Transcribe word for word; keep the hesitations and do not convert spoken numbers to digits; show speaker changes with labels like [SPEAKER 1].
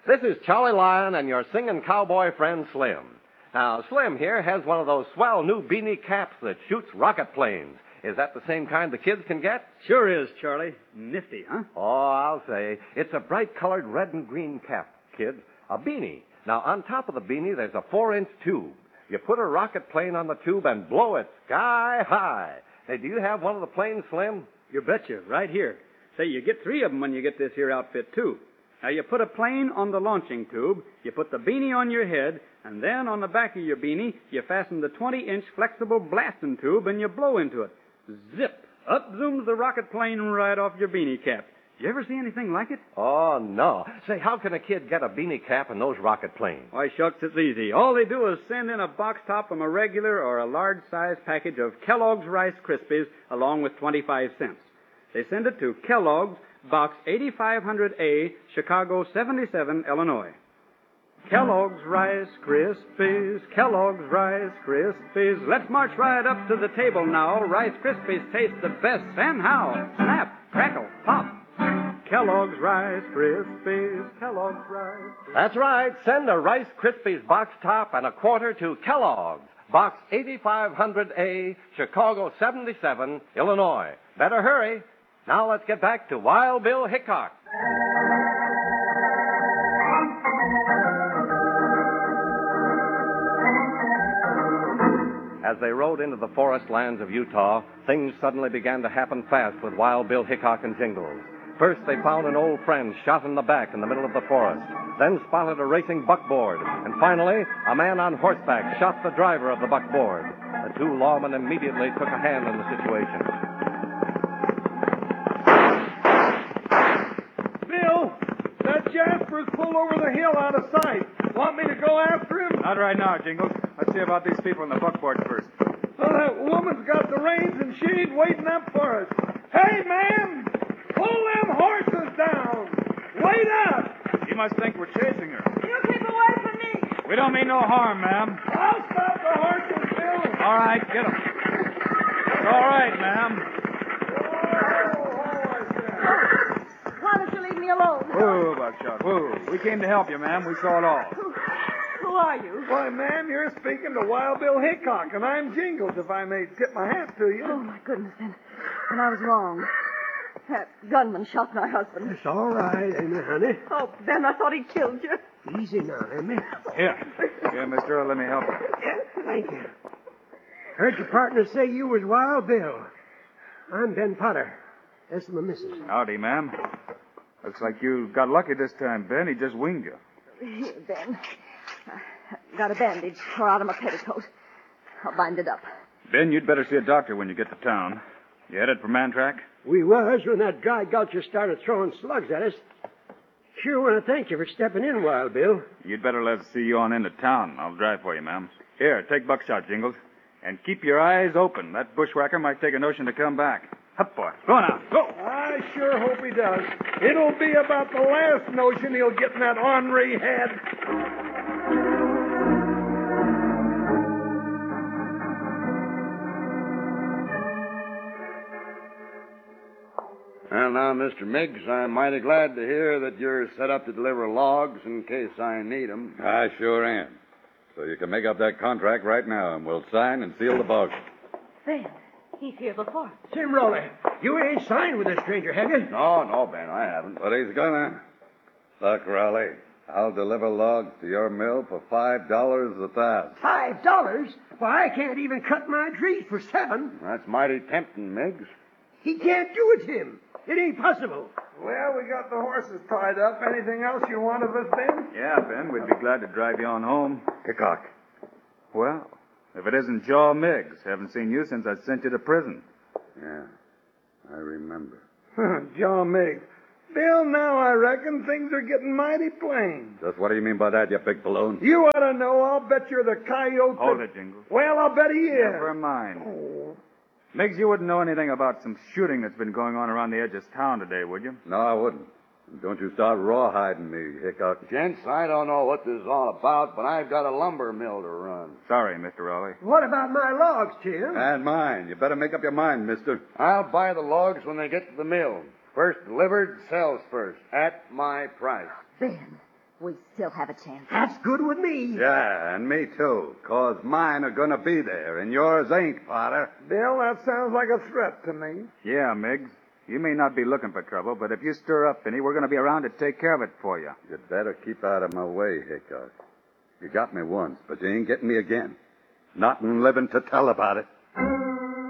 [SPEAKER 1] This is Charlie Lyon and your singing cowboy friend Slim. Now, Slim here has one of those swell new beanie caps that shoots rocket planes. Is that the same kind the kids can get?
[SPEAKER 2] Sure is, Charlie. Nifty, huh?
[SPEAKER 1] Oh, I'll say. It's a bright-colored red and green cap, kids. A beanie. Now, on top of the beanie, there's a four-inch tube. You put a rocket plane on the tube and blow it sky high. Hey, do you have one of the planes, Slim?
[SPEAKER 2] You betcha, right here. Say, you get three of them when you get this here outfit, too. Now, you put a plane on the launching tube, you put the beanie on your head, and then on the back of your beanie, you fasten the twenty-inch flexible blasting tube and you blow into it. Zip! Up zooms the rocket plane right off your beanie cap. You ever see anything like it?
[SPEAKER 1] Oh, no. Say, how can a kid get a beanie cap and those rocket planes?
[SPEAKER 2] Why, shucks, it's easy. All they do is send in a box top from a regular or a large-size package of Kellogg's Rice Krispies along with twenty-five cents. They send it to Kellogg's, Box eighty-five hundred A, Chicago seventy-seven, Illinois. Kellogg's Rice Krispies, Kellogg's Rice Krispies. Let's march right up to the table now. Rice Krispies taste the best, and how? Snap, crackle, pop. Kellogg's Rice Krispies, Kellogg's Rice Krispies.
[SPEAKER 1] That's right. Send a Rice Krispies box top and a quarter to Kellogg's, Box eighty-five hundred A, Chicago seventy-seven, Illinois. Better hurry. Now let's get back to Wild Bill Hickok. As they rode into the forest lands of Utah, things suddenly began to happen fast with Wild Bill Hickok and Jingles. First, they found an old friend shot in the back in the middle of the forest, then spotted a racing buckboard, and finally, a man on horseback shot the driver of the buckboard. The two lawmen immediately took a hand in the situation.
[SPEAKER 3] Bill, that Jasper's pulled over the hill out of sight. Want me to go after him?
[SPEAKER 4] Not right now, Jingles. Let's see about these people in the buckboard first.
[SPEAKER 3] Well, that woman's got the reins and she ain't waiting up for us. Hey, man! Pull them horses down! Wait up!
[SPEAKER 4] You must think we're chasing her.
[SPEAKER 5] You keep away from me.
[SPEAKER 4] We don't mean no harm, ma'am.
[SPEAKER 3] I'll stop the horses, Bill!
[SPEAKER 4] All right, get them. It's all right, ma'am.
[SPEAKER 5] Why don't you leave me alone?
[SPEAKER 4] Whoa, Buckshot, whoa. We came to help you, ma'am. We saw it all.
[SPEAKER 5] Who, who are you?
[SPEAKER 3] Why, ma'am, you're speaking to Wild Bill Hickok, and I'm Jingles, if I may tip my hat to you.
[SPEAKER 5] Oh, my goodness, then. Then I was wrong. That gunman shot my husband.
[SPEAKER 6] It's all right, Amy, honey.
[SPEAKER 5] Oh, Ben, I thought he killed you.
[SPEAKER 6] Easy now, Amy.
[SPEAKER 4] Here. Here, mister, let me help you.
[SPEAKER 6] Yeah, thank you. Heard your partner say you was Wild Bill. I'm Ben Potter. That's my missus.
[SPEAKER 4] Howdy, ma'am. Looks like you got lucky this time, Ben. He just winged you.
[SPEAKER 5] Here, Ben. I got a bandage tore out of my petticoat. I'll bind it up.
[SPEAKER 4] Ben, you'd better see a doctor when you get to town. You headed for Mantrack?
[SPEAKER 6] We was when that dry gulcher started throwing slugs at us. Sure want to thank you for stepping in, Wild Bill.
[SPEAKER 4] You'd better let us see you on into town. I'll drive for you, ma'am. Here, take Buckshot, Jingles. And keep your eyes open. That bushwhacker might take a notion to come back. Up, boy. Go now. Go.
[SPEAKER 3] I sure hope he does. It'll be about the last notion he'll get in that ornery head.
[SPEAKER 7] Well, now, Mister Miggs, I'm mighty glad to hear that you're set up to deliver logs in case I need 'em.
[SPEAKER 8] I sure am. So you can make up that contract right now, and we'll sign and seal the bargain.
[SPEAKER 5] Ben, he's here before.
[SPEAKER 6] Tim Rowley, you ain't signed with this stranger, have you?
[SPEAKER 7] No, no, Ben, I haven't.
[SPEAKER 8] But he's gonna. Look, Raleigh, I'll deliver logs to your mill for five dollars a thousand.
[SPEAKER 6] Five dollars? Why, I can't even cut my trees for seven.
[SPEAKER 7] That's mighty tempting, Miggs.
[SPEAKER 6] He can't do it, Tim. It ain't possible.
[SPEAKER 3] Well, we got the horses tied up. Anything else you want of us, Ben?
[SPEAKER 4] Yeah, Ben, we'd be glad to drive you on home. Hickok. Well, if it isn't Joe Miggs. Haven't seen you since I sent you to prison.
[SPEAKER 7] Yeah, I remember.
[SPEAKER 3] John Miggs. Bill, now I reckon things are getting mighty plain.
[SPEAKER 8] Just what do you mean by that, you big balloon?
[SPEAKER 3] You ought to know. I'll bet you're the coyote.
[SPEAKER 4] Hold
[SPEAKER 3] that...
[SPEAKER 4] it, Jingles.
[SPEAKER 3] Well, I'll bet he is.
[SPEAKER 4] Never mind.
[SPEAKER 3] Oh.
[SPEAKER 4] Miggs, you wouldn't know anything about some shooting that's been going on around the edge of town today, would you?
[SPEAKER 8] No, I wouldn't. Don't you start rawhiding me, Hickok.
[SPEAKER 7] Gents, I don't know what this is all about, but I've got a lumber mill to run.
[SPEAKER 4] Sorry, Mister Raleigh.
[SPEAKER 6] What about my logs, Tim?
[SPEAKER 8] And mine. You better make up your mind, mister.
[SPEAKER 7] I'll buy the logs when they get to the mill. First delivered, sells first, at my price.
[SPEAKER 5] Ben, we still have a chance.
[SPEAKER 6] That's good with me.
[SPEAKER 8] Yeah, and me too, 'cause mine are going to be there, and yours ain't, Potter.
[SPEAKER 3] Bill, that sounds like a threat to me.
[SPEAKER 4] Yeah, Miggs. You may not be looking for trouble, but if you stir up any, we're going to be around to take care of it for you.
[SPEAKER 8] You'd better keep out of my way, Hickok. You got me once, but you ain't getting me again. Not in living to tell about it.